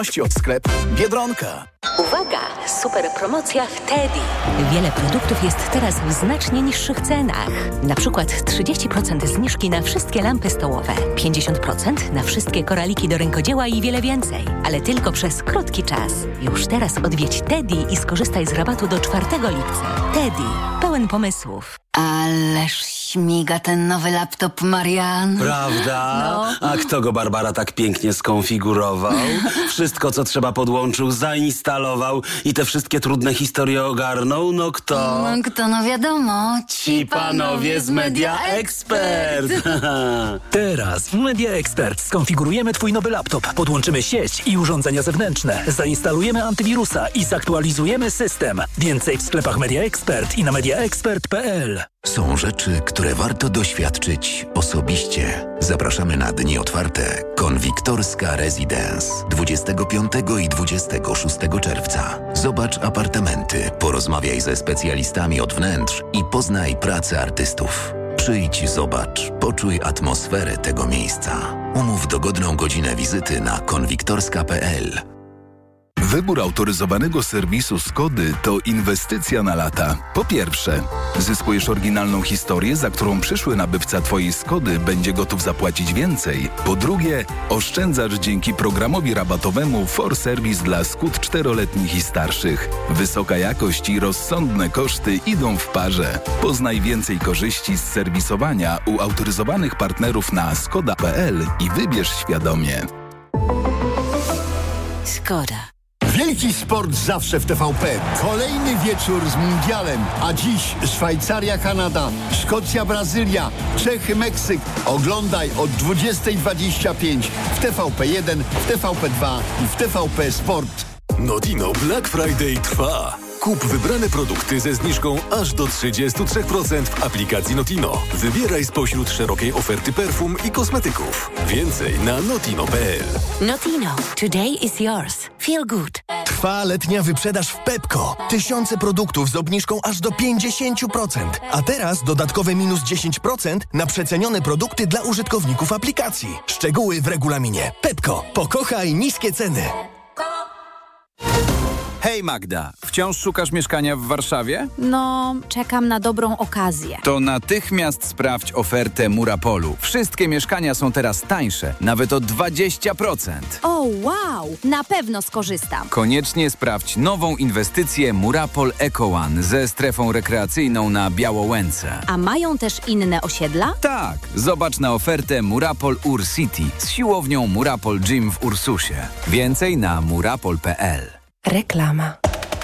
Od sklepu Biedronka. Uwaga! Super promocja w Teddy. Wiele produktów jest teraz w znacznie niższych cenach. Na przykład 30% zniżki na wszystkie lampy stołowe, 50% na wszystkie koraliki do rękodzieła i wiele więcej. Ale tylko przez krótki czas. Już teraz odwiedź Teddy i skorzystaj z rabatu do 4 lipca. Teddy. Pełen pomysłów. Ależ śmiga ten nowy laptop, Marian. Prawda? No. A kto go, Barbara, tak pięknie skonfigurował? Wszystko, co trzeba, podłączył, zainstalował i te wszystkie trudne historie ogarnął? No kto? No wiadomo. Ci panowie z Media Expert. Teraz w Media Expert skonfigurujemy Twój nowy laptop, podłączymy sieć i urządzenia zewnętrzne, zainstalujemy antywirusa i zaktualizujemy system. Więcej w sklepach Media Expert i na mediaexpert.pl. Są rzeczy, które warto doświadczyć osobiście. Zapraszamy na dni otwarte Konwiktorska Residence 25 i 26 czerwca. Zobacz apartamenty, porozmawiaj ze specjalistami od wnętrz i poznaj pracę artystów. Przyjdź, zobacz, poczuj atmosferę tego miejsca. Umów dogodną godzinę wizyty na konwiktorska.pl. Wybór autoryzowanego serwisu Skody to inwestycja na lata. Po pierwsze, zyskujesz oryginalną historię, za którą przyszły nabywca Twojej Skody będzie gotów zapłacić więcej. Po drugie, oszczędzasz dzięki programowi rabatowemu For Service dla Skód 4-letnich i starszych. Wysoka jakość i rozsądne koszty idą w parze. Poznaj więcej korzyści z serwisowania u autoryzowanych partnerów na skoda.pl i wybierz świadomie. Skoda. Wielki sport zawsze w TVP. Kolejny wieczór z mundialem. A dziś Szwajcaria, Kanada, Szkocja, Brazylia, Czechy, Meksyk. Oglądaj od 20:25 w TVP1, w TVP2 i w TVP Sport. Notino Black Friday trwa. Kup wybrane produkty ze zniżką aż do 33% w aplikacji Notino. Wybieraj spośród szerokiej oferty perfum i kosmetyków. Więcej na notino.pl. Notino. Today is yours. Feel good. Trwa letnia wyprzedaż w Pepco. Tysiące produktów z obniżką aż do 50%. A teraz dodatkowe minus 10% na przecenione produkty dla użytkowników aplikacji. Szczegóły w regulaminie. Pepco. Pokochaj niskie ceny. Hej Magda, wciąż szukasz mieszkania w Warszawie? No, czekam na dobrą okazję. To natychmiast sprawdź ofertę Murapolu. Wszystkie mieszkania są teraz tańsze, nawet o 20%. O, wow! Na pewno skorzystam. Koniecznie sprawdź nową inwestycję Murapol Eco One ze strefą rekreacyjną na Białołęce. A mają też inne osiedla? Tak, zobacz na ofertę Murapol Ur City z siłownią Murapol Gym w Ursusie. Więcej na murapol.pl. Reklama.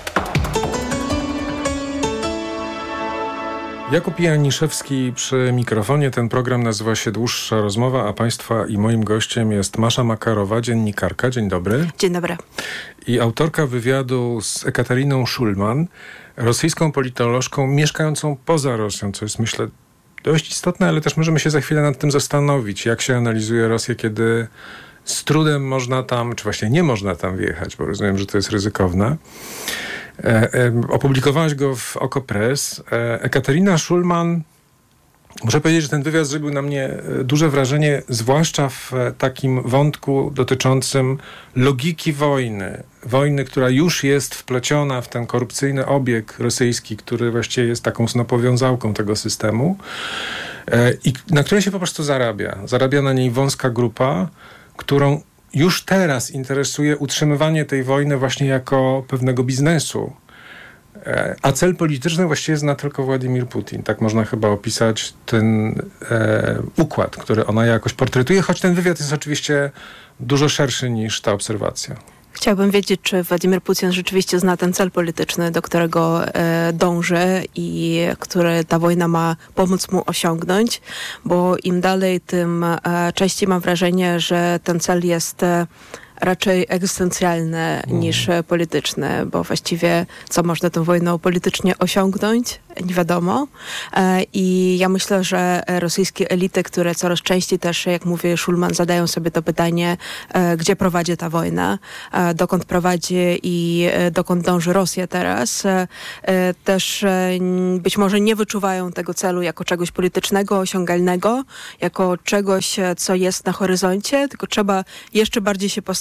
Jakub Janiszewski przy mikrofonie. Ten program nazywa się Dłuższa Rozmowa, a Państwa i moim gościem jest Masza Makarowa, dziennikarka. Dzień dobry. Dzień dobry. I autorka wywiadu z Ekatariną Szulman, rosyjską politolożką mieszkającą poza Rosją, co jest, myślę, dość istotne, ale też możemy się za chwilę nad tym zastanowić, jak się analizuje Rosję, kiedy z trudem można tam, czy właśnie nie można tam wjechać, bo rozumiem, że to jest ryzykowne. Opublikowałaś go w Okopres. Ekaterina Szulman, muszę powiedzieć, że ten wywiad zrobił na mnie duże wrażenie, zwłaszcza w takim wątku dotyczącym logiki wojny. Wojny, która już jest wpleciona w ten korupcyjny obieg rosyjski, który właściwie jest taką snopowiązałką tego systemu i na której się po prostu zarabia. Zarabia na niej wąska grupa, którą już teraz interesuje utrzymywanie tej wojny właśnie jako pewnego biznesu. A cel polityczny właściwie zna tylko Władimir Putin. Tak można chyba opisać ten układ, który ona jakoś portretuje, choć ten wywiad jest oczywiście dużo szerszy niż ta obserwacja. Chciałabym wiedzieć, czy Władimir Putin rzeczywiście zna ten cel polityczny, do którego dąży i który ta wojna ma pomóc mu osiągnąć, bo im dalej, tym częściej mam wrażenie, że ten cel jest raczej egzystencjalny niż polityczny, bo właściwie co można tą wojną politycznie osiągnąć, nie wiadomo. I ja myślę, że rosyjskie elity, które coraz częściej też, jak mówi Szulman, zadają sobie to pytanie, gdzie prowadzi ta wojna, dokąd prowadzi i dokąd dąży Rosja teraz, też być może nie wyczuwają tego celu jako czegoś politycznego, osiągalnego, jako czegoś, co jest na horyzoncie, tylko trzeba jeszcze bardziej się postawić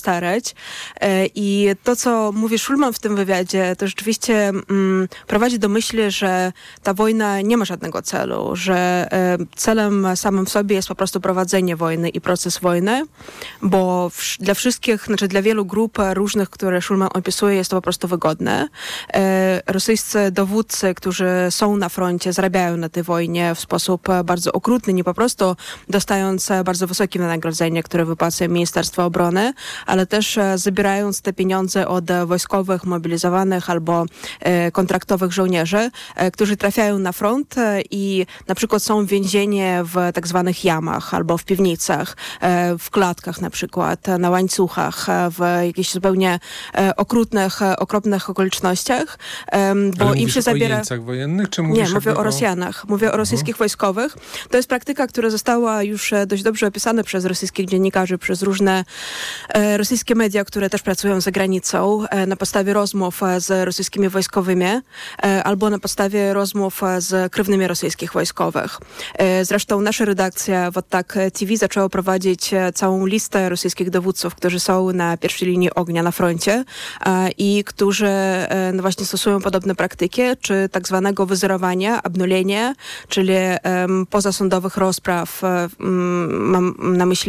starać. I to, co mówi Szulman w tym wywiadzie, to rzeczywiście prowadzi do myśli, że ta wojna nie ma żadnego celu, że celem samym w sobie jest po prostu prowadzenie wojny i proces wojny, bo dla wszystkich, znaczy dla wielu grup różnych, które Szulman opisuje, jest to po prostu wygodne. Rosyjscy dowódcy, którzy są na froncie, zarabiają na tej wojnie w sposób bardzo okrutny, nie po prostu dostając bardzo wysokie wynagrodzenie, które wypłaca Ministerstwo Obrony, ale też zabierając te pieniądze od wojskowych, mobilizowanych albo kontraktowych żołnierzy, którzy trafiają na front i na przykład są więzieni w tak zwanych jamach albo w piwnicach, w klatkach na przykład, na łańcuchach, w jakichś zupełnie okropnych okolicznościach, bo im się zabiera... o jeńcach wojennych, czy mówisz... Nie, mówię o Rosjanach. Mówię o rosyjskich wojskowych. To jest praktyka, która została już dość dobrze opisana przez rosyjskich dziennikarzy, przez różne rosyjskie media, które też pracują za granicą, na podstawie rozmów z rosyjskimi wojskowymi albo na podstawie rozmów z krewnymi rosyjskich wojskowych. Zresztą nasza redakcja w Attack TV zaczęła prowadzić całą listę rosyjskich dowódców, którzy są na pierwszej linii ognia na froncie i którzy no właśnie stosują podobne praktyki, czy tak zwanego wyzerowania, abnulienia, czyli pozasądowych rozpraw, mam na myśli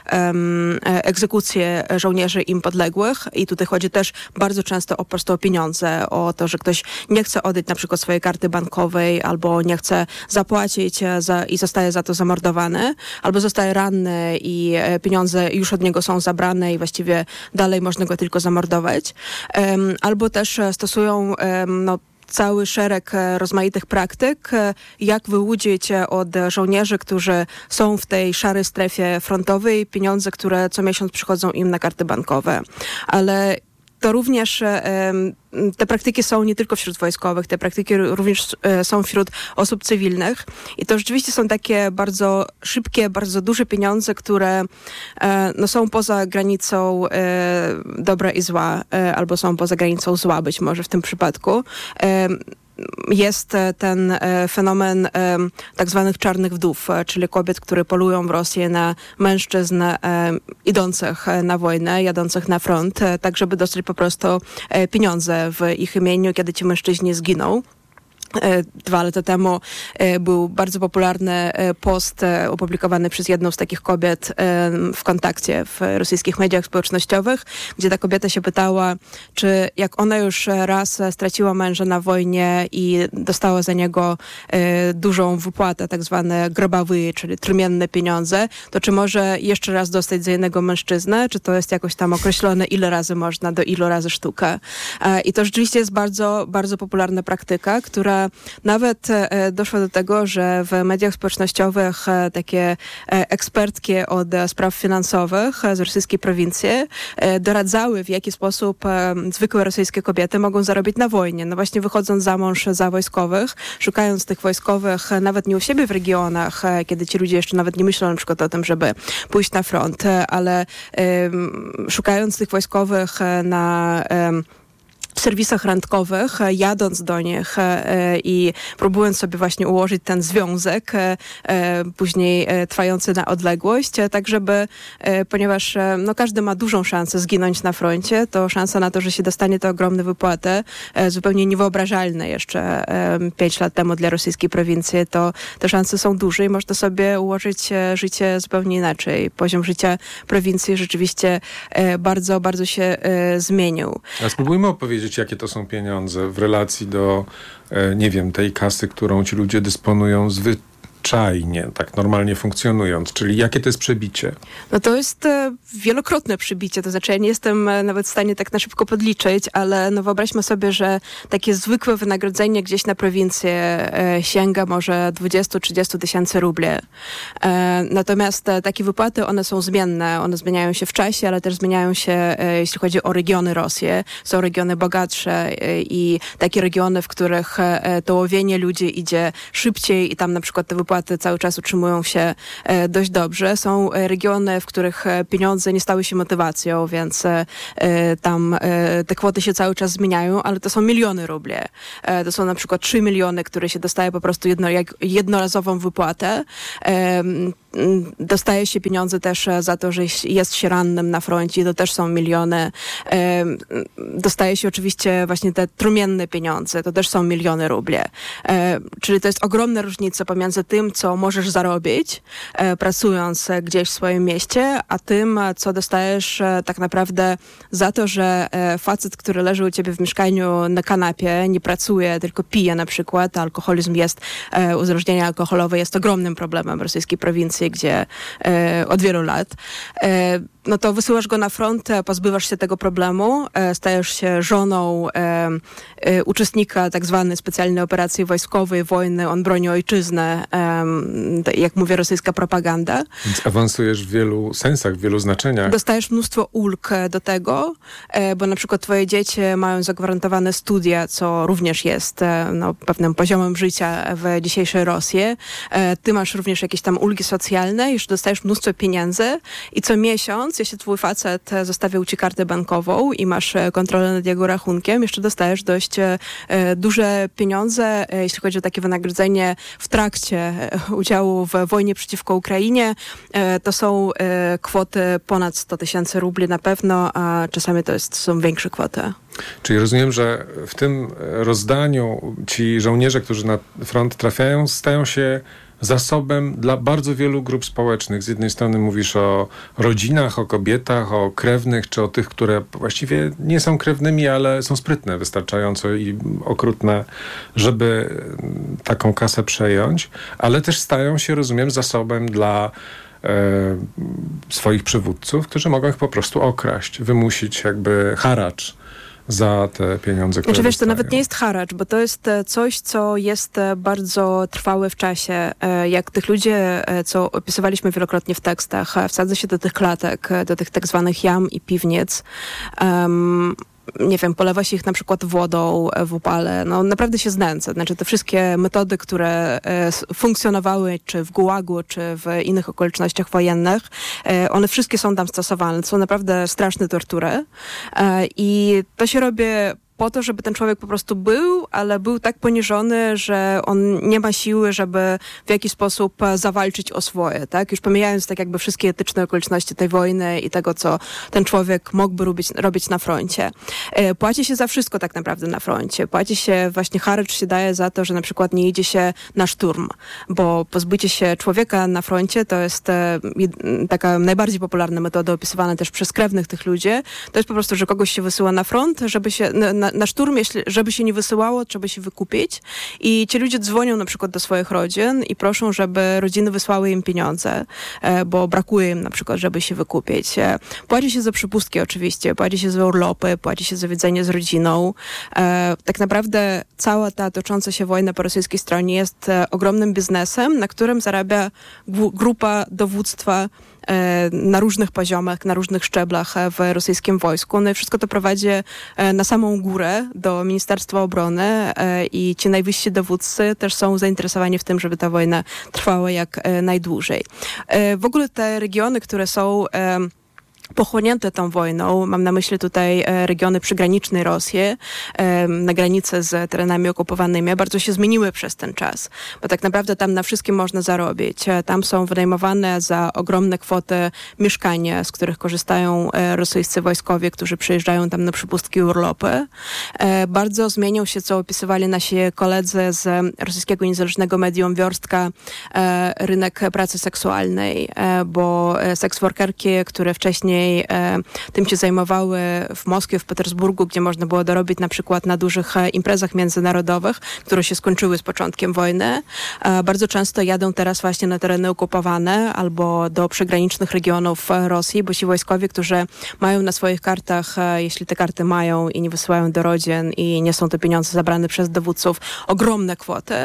egzekucje żołnierzy im podległych i tutaj chodzi też bardzo często po prostu o pieniądze, o to, że ktoś nie chce oddać na przykład swojej karty bankowej albo nie chce zapłacić i zostaje za to zamordowany, albo zostaje ranny i pieniądze już od niego są zabrane i właściwie dalej można go tylko zamordować. Albo też stosują cały szereg rozmaitych praktyk, jak wyłudzić od żołnierzy, którzy są w tej szarej strefie frontowej, pieniądze, które co miesiąc przychodzą im na karty bankowe. Ale to również te praktyki są nie tylko wśród wojskowych, te praktyki również są wśród osób cywilnych i to rzeczywiście są takie bardzo szybkie, bardzo duże pieniądze, które są poza granicą dobra i zła, albo są poza granicą zła być może w tym przypadku. Jest ten fenomen tak zwanych czarnych wdów, czyli kobiet, które polują w Rosji na mężczyzn idących na wojnę, jadących na front, tak żeby dostać po prostu pieniądze w ich imieniu, kiedy ci mężczyźni zginą. 2 lata temu był bardzo popularny post opublikowany przez jedną z takich kobiet w Kontakcie, w rosyjskich mediach społecznościowych, gdzie ta kobieta się pytała, czy jak ona już raz straciła męża na wojnie i dostała za niego dużą wypłatę, tak zwane grobowe, czyli trumienne pieniądze, to czy może jeszcze raz dostać za jednego mężczyznę, czy to jest jakoś tam określone, ile razy można, do ilu razy sztuka. I to rzeczywiście jest bardzo, bardzo popularna praktyka, która nawet doszła do tego, że w mediach społecznościowych takie ekspertki od spraw finansowych z rosyjskiej prowincji doradzały, w jaki sposób zwykłe rosyjskie kobiety mogą zarobić na wojnie. No właśnie wychodząc za mąż za wojskowych, szukając tych wojskowych nawet nie u siebie w regionach, kiedy ci ludzie jeszcze nawet nie myślą na przykład o tym, żeby pójść na front, ale szukając tych wojskowych na serwisach randkowych, jadąc do nich i próbując sobie właśnie ułożyć ten związek, później trwający na odległość, tak żeby, ponieważ każdy ma dużą szansę zginąć na froncie, to szansa na to, że się dostanie te ogromne wypłaty, zupełnie niewyobrażalne jeszcze 5 lat temu dla rosyjskiej prowincji, to te szanse są duże i można sobie ułożyć życie zupełnie inaczej. Poziom życia prowincji rzeczywiście bardzo, bardzo się zmienił. A spróbujmy opowiedzieć, jakie to są pieniądze w relacji do, nie wiem, tej kasy, którą ci ludzie dysponują zwyczajnie, tak normalnie funkcjonując, czyli jakie to jest przebicie? No to jest wielokrotne przebicie, to znaczy ja nie jestem nawet w stanie tak na szybko podliczyć, ale wyobraźmy sobie, że takie zwykłe wynagrodzenie gdzieś na prowincję sięga może 20-30 tysięcy rubli. Natomiast takie wypłaty, one są zmienne, one zmieniają się w czasie, ale też zmieniają się, jeśli chodzi o regiony Rosji. Są regiony bogatsze i takie regiony, w których to łowienie ludzi idzie szybciej i tam na przykład te wypłaty cały czas utrzymują się dość dobrze. Są regiony, w których pieniądze nie stały się motywacją, więc tam te kwoty się cały czas zmieniają, ale to są miliony rubli. To są na przykład 3 miliony, które się dostaje po prostu jednorazową wypłatę. dostaje się pieniądze też za to, że jest się rannym na froncie, to też są miliony. Dostaje się oczywiście właśnie te trumienne pieniądze, to też są miliony rubli. Czyli to jest ogromna różnica pomiędzy tym, co możesz zarobić, pracując gdzieś w swoim mieście, a tym, co dostajesz tak naprawdę za to, że facet, który leży u ciebie w mieszkaniu na kanapie, nie pracuje, tylko pije na przykład. Alkoholizm jest, uzależnienie alkoholowe jest ogromnym problemem w rosyjskiej prowincji, gdzie od wielu lat. No to wysyłasz go na front, pozbywasz się tego problemu, stajesz się żoną uczestnika tak zwanej specjalnej operacji wojskowej, wojny, on broni ojczyznę, jak mówi rosyjska propaganda. Więc awansujesz w wielu sensach, w wielu znaczeniach. Dostajesz mnóstwo ulg do tego, bo na przykład twoje dzieci mają zagwarantowane studia, co również jest pewnym poziomem życia w dzisiejszej Rosji. Ty masz również jakieś tam ulgi socjalne, już dostajesz mnóstwo pieniędzy i co miesiąc, jeśli twój facet zostawił ci kartę bankową i masz kontrolę nad jego rachunkiem, jeszcze dostajesz dość duże pieniądze, jeśli chodzi o takie wynagrodzenie w trakcie udziału w wojnie przeciwko Ukrainie. To są kwoty ponad 100 000 rubli na pewno, a czasami są większe kwoty. Czyli rozumiem, że w tym rozdaniu ci żołnierze, którzy na front trafiają, stają się zasobem dla bardzo wielu grup społecznych. Z jednej strony mówisz o rodzinach, o kobietach, o krewnych, czy o tych, które właściwie nie są krewnymi, ale są sprytne wystarczająco i okrutne, żeby taką kasę przejąć, ale też stają się, rozumiem, zasobem dla swoich przywódców, którzy mogą ich po prostu okraść, wymusić jakby haracz za te pieniądze, które wiesz, to nawet nie jest haracz, bo to jest coś, co jest bardzo trwałe w czasie. Jak tych ludzi, co opisywaliśmy wielokrotnie w tekstach, wsadza się do tych klatek, do tych tak zwanych jam i piwnic, nie wiem, polewa się ich na przykład wodą w upale, no naprawdę się znęca. Znaczy te wszystkie metody, które funkcjonowały czy w Gułagu, czy w innych okolicznościach wojennych, one wszystkie są tam stosowane. To są naprawdę straszne tortury i to się robi po to, żeby ten człowiek po prostu był, ale był tak poniżony, że on nie ma siły, żeby w jakiś sposób zawalczyć o swoje, tak? Już pomijając tak jakby wszystkie etyczne okoliczności tej wojny i tego, co ten człowiek mógłby robić na froncie. Płaci się za wszystko tak naprawdę na froncie. Płaci się, właśnie haracz się daje za to, że na przykład nie idzie się na szturm, bo pozbycie się człowieka na froncie to jest taka najbardziej popularna metoda opisywana też przez krewnych tych ludzi. To jest po prostu, że kogoś się wysyła na front, żeby się na szturm, żeby się nie wysyłało, trzeba się wykupić i ci ludzie dzwonią na przykład do swoich rodzin i proszą, żeby rodziny wysłały im pieniądze, bo brakuje im na przykład, żeby się wykupić. Płaci się za przepustki oczywiście, płaci się za urlopy, płaci się za widzenie z rodziną. Tak naprawdę cała ta tocząca się wojna po rosyjskiej stronie jest ogromnym biznesem, na którym zarabia grupa dowództwa na różnych poziomach, na różnych szczeblach w rosyjskim wojsku. No i wszystko to prowadzi na samą górę do Ministerstwa Obrony i ci najwyżsi dowódcy też są zainteresowani w tym, żeby ta wojna trwała jak najdłużej. W ogóle te regiony, które są pochłonięte tą wojną, mam na myśli tutaj regiony przygranicznej Rosji, na granicy z terenami okupowanymi, bardzo się zmieniły przez ten czas, bo tak naprawdę tam na wszystkim można zarobić. Tam są wynajmowane za ogromne kwoty mieszkania, z których korzystają rosyjscy wojskowie, którzy przyjeżdżają tam na przepustki i urlopy. Bardzo zmienił się, co opisywali nasi koledzy z rosyjskiego niezależnego medium Wiorstka, rynek pracy seksualnej, bo seksworkerki, które wcześniej tym się zajmowały w Moskwie, w Petersburgu, gdzie można było dorobić na przykład na dużych imprezach międzynarodowych, które się skończyły z początkiem wojny. Bardzo często jadą teraz właśnie na tereny okupowane albo do przygranicznych regionów Rosji, bo ci wojskowie, którzy mają na swoich kartach, jeśli te karty mają i nie wysyłają do rodzin i nie są to pieniądze zabrane przez dowódców, ogromne kwoty,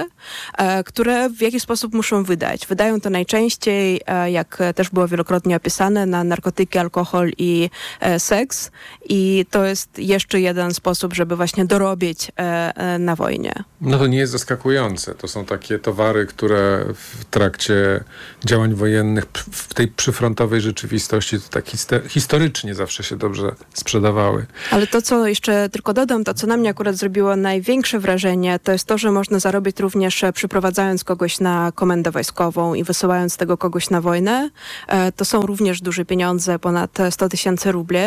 które w jakiś sposób muszą wydać. Wydają to najczęściej, jak też było wielokrotnie opisane, na narkotyki, alkohol alkohol i seks. I to jest jeszcze jeden sposób, żeby właśnie dorobić na wojnie. No to nie jest zaskakujące. To są takie towary, które w trakcie działań wojennych w tej przyfrontowej rzeczywistości to tak historycznie zawsze się dobrze sprzedawały. Ale to, co jeszcze tylko dodam, to co na mnie akurat zrobiło największe wrażenie, to jest to, że można zarobić również przyprowadzając kogoś na komendę wojskową i wysyłając tego kogoś na wojnę. To są również duże pieniądze, ponad 100 000 rubli,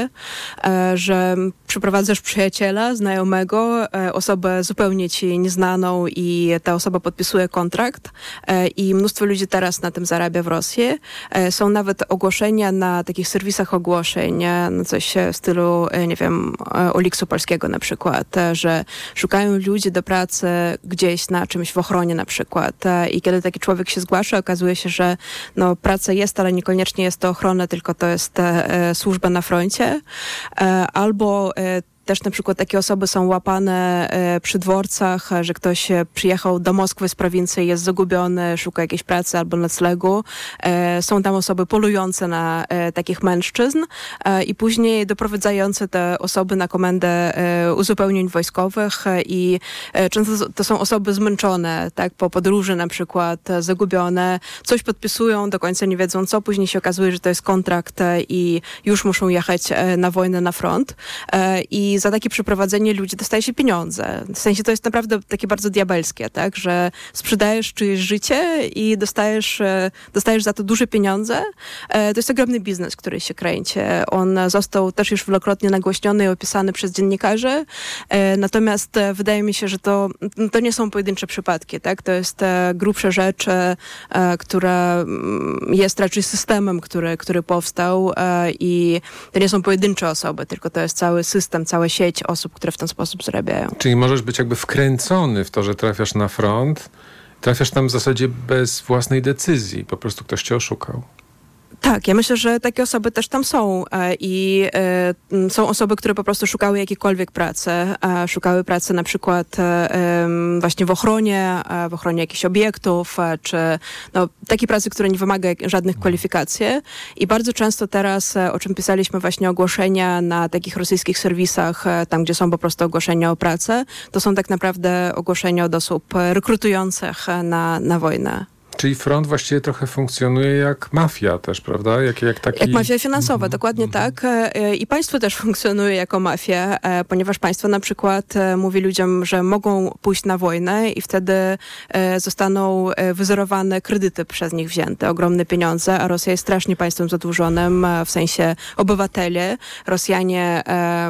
że przyprowadzasz przyjaciela, znajomego, osobę zupełnie ci nieznaną i ta osoba podpisuje kontrakt i mnóstwo ludzi teraz na tym zarabia w Rosji. Są nawet ogłoszenia na takich serwisach ogłoszeń, no coś w stylu, nie wiem, Oliksu Polskiego na przykład, że szukają ludzi do pracy gdzieś na czymś w ochronie na przykład i kiedy taki człowiek się zgłasza, okazuje się, że no, praca jest, ale niekoniecznie jest to ochrona, tylko to jest służba na froncie, albo też na przykład takie osoby są łapane przy dworcach, że ktoś przyjechał do Moskwy z prowincji, jest zagubiony, szuka jakiejś pracy albo noclegu. Są tam osoby polujące na takich mężczyzn i później doprowadzające te osoby na komendę uzupełnień wojskowych i często to są osoby zmęczone, tak, po podróży na przykład, zagubione, coś podpisują, do końca nie wiedzą co, później się okazuje, że to jest kontrakt i już muszą jechać na wojnę, na front. I za takie przeprowadzenie ludzi dostaje się pieniądze. W sensie to jest naprawdę takie bardzo diabelskie, tak, że sprzedajesz czyjeś życie i dostajesz za to duże pieniądze. To jest ogromny biznes, który się kręci. On został też już wielokrotnie nagłośniony i opisany przez dziennikarzy. Natomiast wydaje mi się, że to nie są pojedyncze przypadki, tak? To jest grubsza rzecz, która jest raczej systemem, który powstał i to nie są pojedyncze osoby, tylko to jest cały system, cała sieć osób, które w ten sposób zarabiają. Czyli możesz być jakby wkręcony w to, że trafiasz na front, trafiasz tam w zasadzie bez własnej decyzji, po prostu ktoś cię oszukał. Tak, ja myślę, że takie osoby też tam są i są osoby, które po prostu szukały jakiejkolwiek pracy. Szukały pracy na przykład właśnie w ochronie jakichś obiektów, czy no, takiej pracy, która nie wymaga żadnych kwalifikacji. I bardzo często teraz, o czym pisaliśmy właśnie ogłoszenia na takich rosyjskich serwisach, tam gdzie są po prostu ogłoszenia o pracę, to są tak naprawdę ogłoszenia od osób rekrutujących na wojnę. Czyli front właściwie trochę funkcjonuje jak mafia też, prawda? Jak mafia finansowa, dokładnie tak. I państwo też funkcjonuje jako mafia, ponieważ państwo na przykład mówi ludziom, że mogą pójść na wojnę i wtedy zostaną wyzerowane kredyty przez nich wzięte, ogromne pieniądze, a Rosja jest strasznie państwem zadłużonym, w sensie obywatele. Rosjanie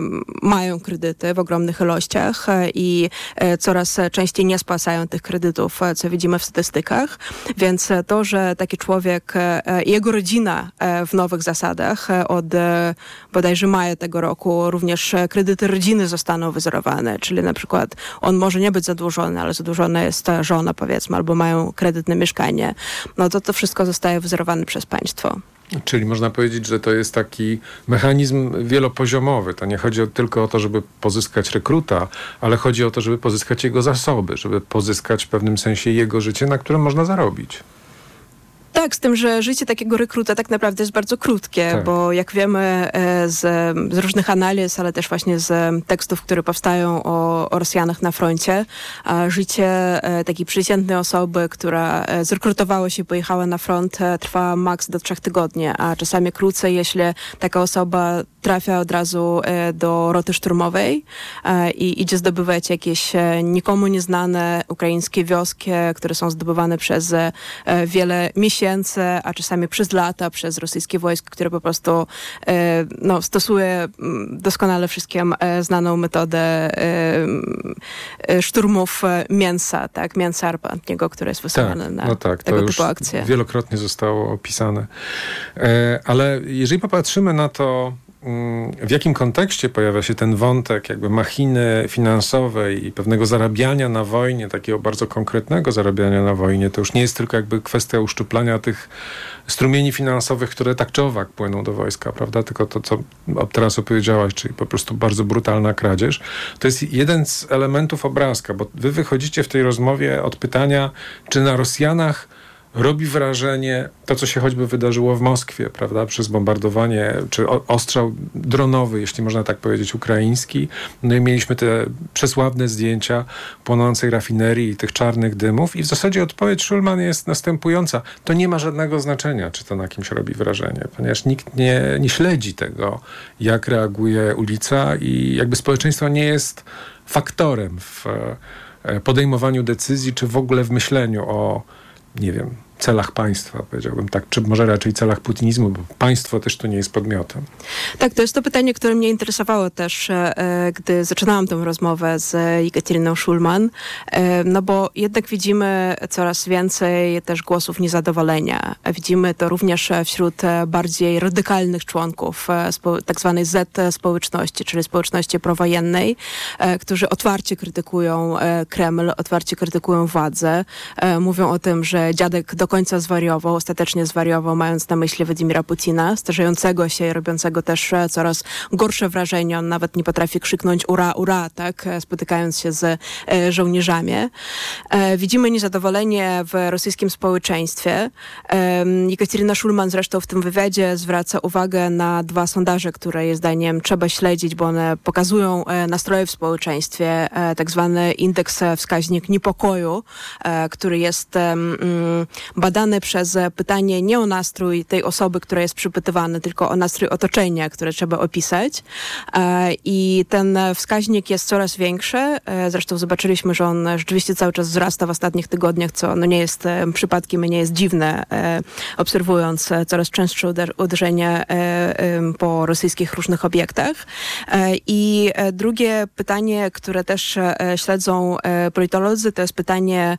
mają kredyty w ogromnych ilościach i coraz częściej nie spłacają tych kredytów, co widzimy w statystykach. Więc to, że taki człowiek i jego rodzina w nowych zasadach od bodajże maja tego roku również kredyty rodziny zostaną wyzerowane, czyli na przykład on może nie być zadłużony, ale zadłużona jest żona, powiedzmy, albo mają kredyt na mieszkanie, no to wszystko zostaje wyzerowane przez państwo. Czyli można powiedzieć, że to jest taki mechanizm wielopoziomowy. To nie chodzi tylko o to, żeby pozyskać rekruta, ale chodzi o to, żeby pozyskać jego zasoby, żeby pozyskać w pewnym sensie jego życie, na którym można zarobić. Tak, z tym, że życie takiego rekruta tak naprawdę jest bardzo krótkie, tak. Bo jak wiemy z różnych analiz, ale też właśnie z tekstów, które powstają o Rosjanach na froncie, życie takiej przeciętnej osoby, która zrekrutowała się i pojechała na front, trwa maks do 3 tygodni, a czasami krócej, jeśli taka osoba trafia od razu do roty szturmowej i idzie zdobywać jakieś nikomu nieznane ukraińskie wioski, które są zdobywane przez wiele miesięcy, a czasami przez lata, przez rosyjskie wojsko, które po prostu stosuje doskonale wszystkim znaną metodę szturmów mięsa, tak? Mięsa armatniego, które jest wysyłane na tego typu akcje. Wielokrotnie zostało opisane. Ale jeżeli popatrzymy na to, w jakim kontekście pojawia się ten wątek jakby machiny finansowej i pewnego zarabiania na wojnie, takiego bardzo konkretnego zarabiania na wojnie, to już nie jest tylko jakby kwestia uszczuplania tych strumieni finansowych, które tak czy owak płyną do wojska, prawda? Tylko to, co teraz opowiedziałaś, czyli po prostu bardzo brutalna kradzież. To jest jeden z elementów obrazka, bo wy wychodzicie w tej rozmowie od pytania, czy na Rosjanach robi wrażenie to, co się choćby wydarzyło w Moskwie, prawda, przez bombardowanie, czy ostrzał dronowy, jeśli można tak powiedzieć, ukraiński. No i mieliśmy te przesławne zdjęcia płonącej rafinerii i tych czarnych dymów i w zasadzie odpowiedź Szulman jest następująca. To nie ma żadnego znaczenia, czy to na kimś robi wrażenie, ponieważ nikt nie śledzi tego, jak reaguje ulica i jakby społeczeństwo nie jest faktorem w podejmowaniu decyzji, czy w ogóle w myśleniu o, nie wiem, celach państwa, powiedziałbym tak, czy może raczej celach putinizmu, bo państwo też tu nie jest podmiotem. Tak, to jest to pytanie, które mnie interesowało też, gdy zaczynałam tę rozmowę z Jekateryną Szulman, no bo jednak widzimy coraz więcej też głosów niezadowolenia. Widzimy to również wśród bardziej radykalnych członków tak zwanej Z-społeczności, czyli społeczności prowojennej, którzy otwarcie krytykują Kreml, otwarcie krytykują władzę, mówią o tym, że dziadek do końca zwariował, ostatecznie zwariował, mając na myśli Władimira Putina, starzejącego się i robiącego też coraz gorsze wrażenie. On nawet nie potrafi krzyknąć ura, ura, tak, spotykając się z żołnierzami. Widzimy niezadowolenie w rosyjskim społeczeństwie. Jekateryna Szulman zresztą w tym wywiadzie zwraca uwagę na 2 sondaże, które jej zdaniem trzeba śledzić, bo one pokazują nastroje w społeczeństwie, tak zwany indeks wskaźnik niepokoju, który jest badany przez pytanie nie o nastrój tej osoby, która jest przypytywana, tylko o nastrój otoczenia, które trzeba opisać. I ten wskaźnik jest coraz większy. Zresztą zobaczyliśmy, że on rzeczywiście cały czas wzrasta w ostatnich tygodniach, co no nie jest przypadkiem i nie jest dziwne, obserwując coraz częstsze uderzenia po rosyjskich różnych obiektach. I drugie pytanie, które też śledzą politolodzy, to jest pytanie,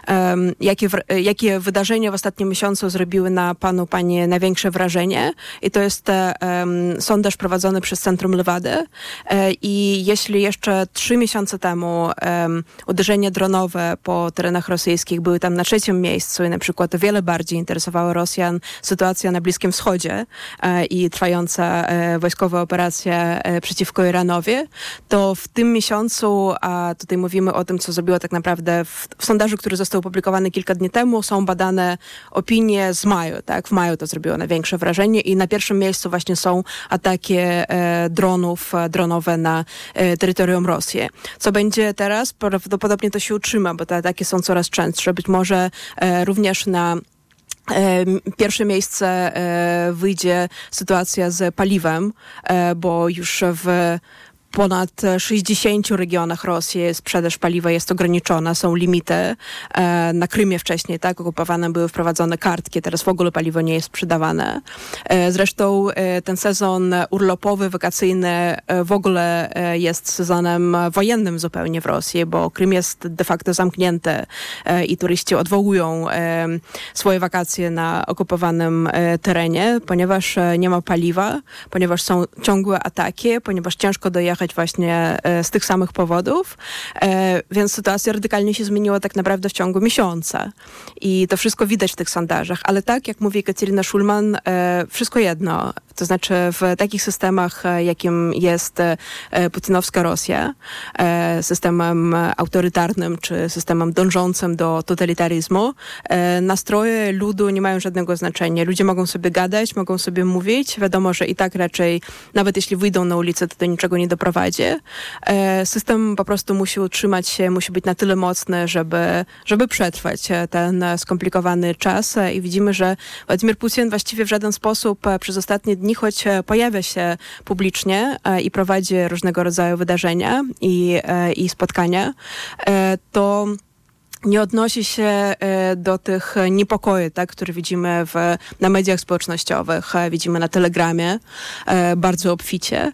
jakie wydarzenia w ostatnim miesiącu zrobiły na pani największe wrażenie. I to jest sondaż prowadzony przez Centrum Lewady. I jeśli jeszcze 3 miesiące temu uderzenia dronowe po terenach rosyjskich były tam na 3. miejscu i na przykład o wiele bardziej interesowała Rosjan sytuacja na Bliskim Wschodzie i trwająca wojskowa operacja przeciwko Iranowi, to w tym miesiącu, a tutaj mówimy o tym, co zrobiło tak naprawdę w sondażu, który został opublikowany kilka dni temu, są badane opinie z maju, tak? W maju to zrobiło największe wrażenie i na pierwszym miejscu właśnie są ataki dronowe na terytorium Rosji. Co będzie teraz? Prawdopodobnie to się utrzyma, bo te ataki są coraz częstsze. Być może również na pierwsze miejsce wyjdzie sytuacja z paliwem, bo już w ponad 60 regionach Rosji sprzedaż paliwa jest ograniczona, są limity. Na Krymie wcześniej, tak, okupowane były wprowadzone kartki, teraz w ogóle paliwo nie jest sprzedawane. Zresztą ten sezon urlopowy, wakacyjny w ogóle jest sezonem wojennym zupełnie w Rosji, bo Krym jest de facto zamknięty i turyści odwołują swoje wakacje na okupowanym terenie, ponieważ nie ma paliwa, ponieważ są ciągłe ataki, ponieważ ciężko dojechać właśnie z tych samych powodów, więc sytuacja radykalnie się zmieniła tak naprawdę w ciągu miesiąca. I to wszystko widać w tych sondażach. Ale tak, jak mówi Jekateryna Szulman, wszystko jedno. To znaczy w takich systemach, jakim jest putinowska Rosja, systemem autorytarnym czy systemem dążącym do totalitaryzmu, nastroje ludu nie mają żadnego znaczenia. Ludzie mogą sobie gadać, mogą sobie mówić. Wiadomo, że i tak raczej, nawet jeśli wyjdą na ulicę, to do niczego nie doprowadzi. System po prostu musi utrzymać się, musi być na tyle mocny, żeby przetrwać ten skomplikowany czas. I widzimy, że Władimir Putin właściwie w żaden sposób przez ostatnie dni, choć pojawia się publicznie i prowadzi różnego rodzaju wydarzenia i spotkania, to nie odnosi się do tych niepokoi, tak, które widzimy na mediach społecznościowych, widzimy na Telegramie bardzo obficie.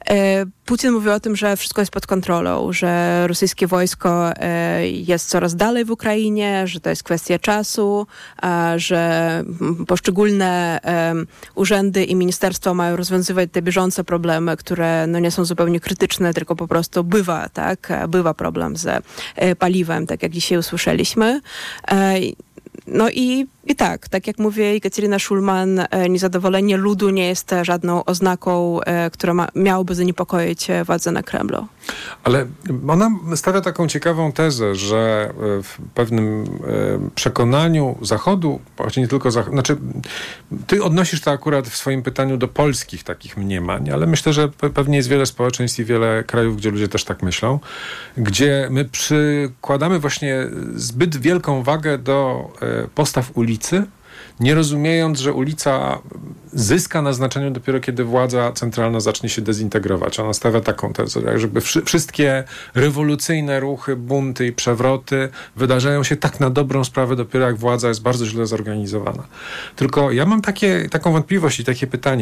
Putin mówi o tym, że wszystko jest pod kontrolą, że rosyjskie wojsko jest coraz dalej w Ukrainie, że to jest kwestia czasu, że poszczególne urzędy i ministerstwa mają rozwiązywać te bieżące problemy, które no, nie są zupełnie krytyczne, tylko po prostu bywa problem z paliwem, tak jak dzisiaj usłyszeliśmy. No i I tak jak mówi Jekaterina Szulman, niezadowolenie ludu nie jest żadną oznaką, która miałoby zaniepokoić władzę na Kremlu. Ale ona stawia taką ciekawą tezę, że w pewnym przekonaniu Zachodu, choć nie tylko Zachodu, znaczy ty odnosisz to akurat w swoim pytaniu do polskich takich mniemań, ale myślę, że pewnie jest wiele społeczeństw i wiele krajów, gdzie ludzie też tak myślą, gdzie my przykładamy właśnie zbyt wielką wagę do postaw ulicy, nie rozumiejąc, że ulica zyska na znaczeniu dopiero kiedy władza centralna zacznie się dezintegrować. Ona stawia taką tezę, żeby wszystkie rewolucyjne ruchy, bunty i przewroty wydarzają się tak na dobrą sprawę dopiero jak władza jest bardzo źle zorganizowana. Tylko ja mam taką wątpliwość i takie pytanie.